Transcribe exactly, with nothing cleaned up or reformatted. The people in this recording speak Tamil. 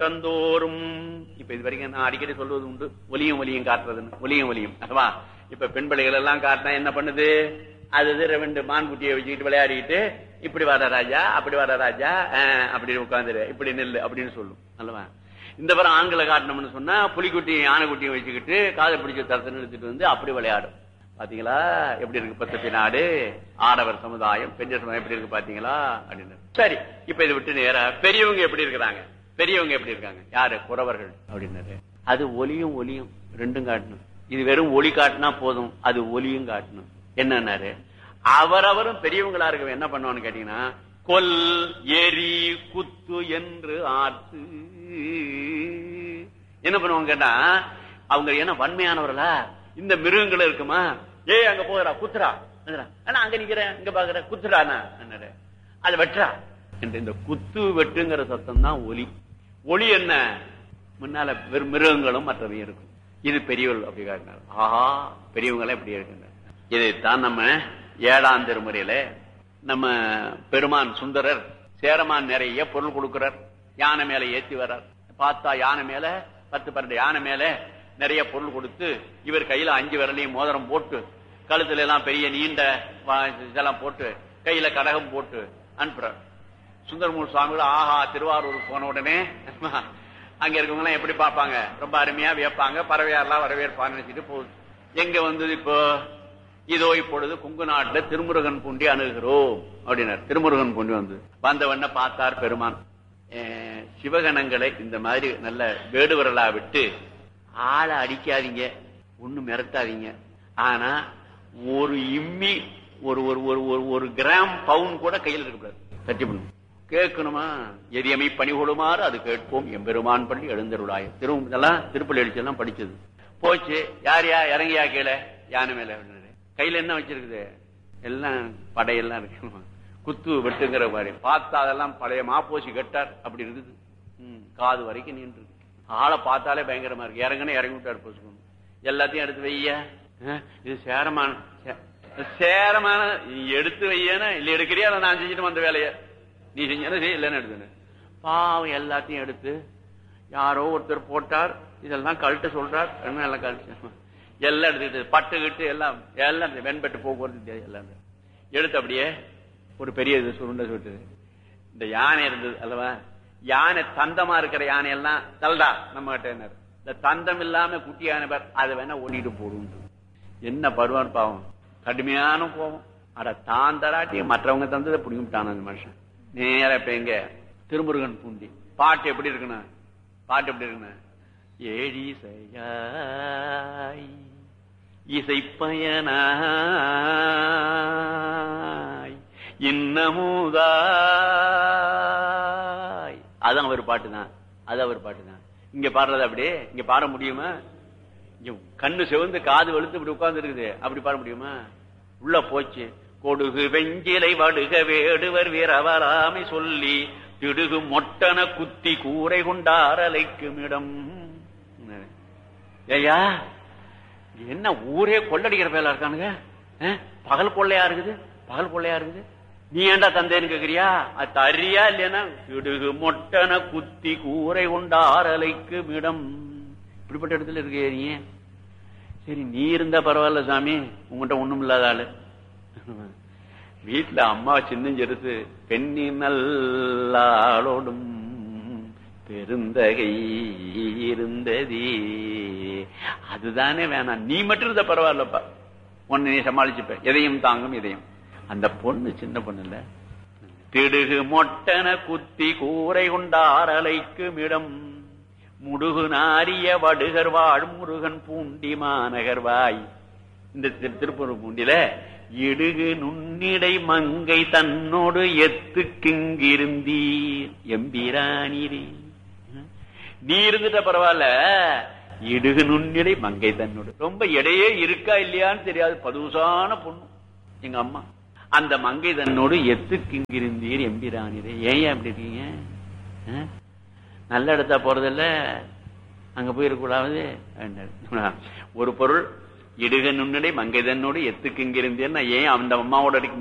தந்தோறும் இப்ப இது வரைக்கும் நான் அடிக்கடி சொல்வது உண்டு, ஒலியும் ஒலியும் காட்டுறதுன்னு. ஒலியும் ஒலியும் அல்லவா? இப்ப பெண் பிள்ளைகள் எல்லாம் காட்டினா என்ன பண்ணுது? அது ரெண்டு மான்குட்டியை வச்சுக்கிட்டு விளையாடிக்கிட்டு இப்படி வர ராஜா, அப்படி வர ராஜா, அப்படின்னு உட்காந்துரு, இப்படி நெல்லு அப்படின்னு சொல்லும் அல்லவா? இந்த பிறம் ஆண்களை காட்டணும்னு சொன்னா புலிக்குட்டி யானைக்குட்டியை வச்சுக்கிட்டு காதை பிடிச்ச தரத்தை நிறுத்திட்டு வந்து அப்படி விளையாடும். பாத்தீங்களா எப்படி இருக்கு பத்து நாடு? ஆடவர் சமுதாயம், பெண்கள் சமுதாயம் எப்படி இருக்கு பாத்தீங்களா அப்படின்னு. சரி, இப்ப இதை விட்டு நேரா பெரியவங்க எப்படி இருக்கிறாங்க? பெரியவங்க எப்படி இருக்காங்க? யாரு? குறவர்கள் அப்படின்னாரு. அது ஒலியும் ஒலியும் ரெண்டும் காட்டணும். இது வெறும் ஒலி காட்டினா போதும், அது ஒலியும் காட்டணும். என்னன்னாரு, அவரவரும் பெரியவங்களா இருக்க என்ன பண்ணுவான்னு கேட்டீங்கன்னா, கொல் எரி குத்து என்று ஆத்து. என்ன பண்ணுவாங்க கேட்டா, அவங்க என்ன வன்மையானவர்களா? இந்த மிருகங்கள் இருக்குமா, ஏ அங்க போகிறா குத்துறா, அங்க நிக்கிறேன் இங்க பாக்குற குத்துறானா, அது வெட்டுறா என்று. இந்த குத்து வெட்டுங்கிற சத்தம் தான் ஒலி. ஒலி என்ன? முன்னால வெறும் மிருகங்களும் மற்றவையும் இருக்கும். இது பெரியவர்கள் அப்படி காட்டினார். ஆஹா, பெரியவங்களே இப்படி இருக்கின்றனர். இதைத்தான் நம்ம ஏழாம் திருமுறையில நம்ம பெருமான் சுந்தரர் சேரமான் நிறைய பொருள் கொடுக்கிறார். யானை மேல ஏத்தி வர்றார். பார்த்தா யானை மேல பத்து பன்னெண்டு யானை மேல நிறைய பொருள் கொடுத்து, இவர் கையில அஞ்சு விரலையும் மோதிரம் போட்டு, கழுத்துல எல்லாம் பெரிய நீண்ட இதெல்லாம் போட்டு, கையில கடகம் போட்டு அனுப்புறார். சுந்தரமூர் சுவாமிகள் ஆஹா திருவாரூர் போன உடனே அங்க இருக்கவங்க எல்லாம் எப்படி பார்ப்பாங்க? ரொம்ப அருமையா வியப்பாங்க, பறவையாரெல்லாம் வரவேற்பான்னு நினைச்சிட்டு போகுது. எங்க வந்தது இப்போ? இதோ இப்பொழுது குங்கு நாட்டுல திருமுருகன் பூண்டி அணுகிறோம் அப்படின்னார். திருமுருகன் பூண்டி வந்து வந்தவண்ண பார்த்தார் பெருமான். சிவகணங்களை இந்த மாதிரி நல்ல வேடுவரலா விட்டு ஆளை அடிக்காதீங்க, ஒண்ணு மிரட்டாதீங்க, ஆனா ஒரு இம்மி ஒரு ஒரு ஒரு கிராம் பவுன் கூட கையில் இருக்கக்கூடாது, தட்டி பண்ணும். கேட்கணுமா? எரியமை பணி கொடுமாறு அது கேட்போம் எம்பெருமான் பள்ளி எழுந்தருளாய. திரும்ப திருப்பள்ளி எழுச்செல்லாம் படிச்சது போச்சு. யார் யா இறங்கியா கீழே யானை மேல? கையில என்ன வச்சிருக்குது? எல்லாம் படையெல்லாம் இருக்கு. குத்து வெட்டுங்கிற மாதிரி பார்த்தா அதெல்லாம் பழைய மாப்போசி கட்டார் அப்படி இருக்குது. காது வரைக்கும் நின்று ஆளை பார்த்தாலே பயங்கரமா இருக்கு. இறங்குன்னு இறங்கி விட்டார் போச்சுக்கணும். எல்லாத்தையும் எடுத்து வைய, இது சேரமான சேரமான எடுத்து வையனா இல்ல எடுக்கிறியா? நான் செஞ்சுட்டு வந்த வேலைய நீ செஞ்ச இல்லன்னு எடுத்து பாவம் எல்லாத்தையும் எடுத்து யாரோ ஒருத்தர் போட்டார். இதெல்லாம் கழட்ட சொல்றார். எல்லாம் கழட்டு எல்லாம் எடுத்துக்கிட்டு பட்டுக்கிட்டு எல்லாம் எல்லாம் வெண்பட்டு போக்குவரத்து எல்லாம் எடுத்து அப்படியே ஒரு பெரிய இது சுருண்ட சுட்டு. இந்த யானை இருந்தது அல்லவா? யானை தந்தமா இருக்கிற யானை எல்லாம் தல்டா நம்ம கிட்ட என்ன, இந்த தந்தம் இல்லாம குட்டி யானை பேர் அதை வேணா ஓடிட்டு போடும். என்ன பருவான் பாவம், கடுமையான கோபம். அட தான் தராட்டி மற்றவங்க தந்ததை பிடிக்கிட்டான அந்த மனுஷன். நேர இப்ப எங்க திருமுருகன் பூண்டி பாட்டு எப்படி இருக்குன்னு, பாட்டு எப்படி இருக்குன்னு, ஏழிசையாய் இசைப்பயனாய் இன்னமுதாய், அதான் அவர் பாட்டு தான். அது அவர் பாட்டு தான். இங்க பாடுறது அப்படியே இங்க பாட முடியுமா? இங்க கண்ணு செவந்து காது வெளுத்து இப்படி உட்கார்ந்து இருக்குது, அப்படி பாட முடியுமா? உள்ள போச்சு. கொடுகு வெஞ்சிலை வடுக வேடுவர் வீரவராமை சொல்லி திடுகு மொட்டன குத்தி கூரை கொண்டாரலைக்கும் இடம். ஏயா என்ன ஊரே கொள்ளடிக்கிற பேலா இருக்கானுங்க, பகல் கொள்ளையா இருக்குது, பகல் கொள்ளையா இருக்குது. நீ ஏண்டா தந்தேன்னு கேக்குறியா? அது தரியா இல்லையா? திடுகு மொட்டன குத்தி கூரை கொண்டாரலைக்கும் இடம். இப்படிப்பட்ட இடத்துல இருக்க நீ. சரி, நீ இருந்தா பரவாயில்ல சாமி, உங்ககிட்ட ஒண்ணும் இல்லாத ஆளு. வீட்டுல அம்மா சின்னஞ்செடுத்து பெண்ணி நல்லாளோடும் பெருந்தகை இருந்ததே, அதுதானே வேணாம். நீ மட்டும் இருந்த பரவாயில்லப்பா, ஒன்னு நீ சமாளிச்சுப்ப, எதையும் தாங்கும் இதயம். அந்த பொண்ணு சின்ன பொண்ணு இல்ல. திடுகு மொட்டன குத்தி கூரை கொண்டாரலைக்கும் இடம் முடுகு நாரிய வடுகர் வாழ் முருகன் பூண்டி மாநகர்வாய். இந்த திருப்பூர் பூண்டில இடுகு நுண்ணிடை மங்கை தன்னோடு எத்துக்கிங்கிருந்தீர் எம்பிரானீரே. நீ இருந்துட்ட பரவாயில்ல, இடுகு நுண்ணிடை மங்கை தன்னோடு. ரொம்ப இடையே இருக்கா இல்லையான்னு தெரியாது, பதுசான பொண்ணு எங்க அம்மா. அந்த மங்கை தன்னோடு எத்துக்கிங்கிருந்தீர் எம்பிரானீரே. ஏன் அப்படி இருக்கீங்க? நல்ல இடத்தா போறதில்ல, அங்க போயிருக்கூடாது. ஒரு பொருள் இடுக நுண்ணிடை மங்கை தன்னோடு எத்துக்கு இங்க இருந்தேன்னா ஏன் அந்த அம்மாவோட இருக்கீங்க?